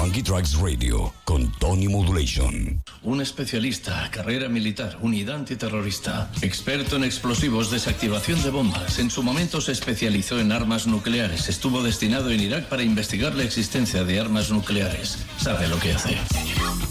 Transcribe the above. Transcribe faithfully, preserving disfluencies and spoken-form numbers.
Funky Tracks Radio con Tony Modulation. Un especialista, carrera militar, unidad antiterrorista, experto en explosivos, desactivación de bombas. En su momento se especializó en armas nucleares. Estuvo destinado en Irak para investigar la existencia de armas nucleares. Sabe lo que hace.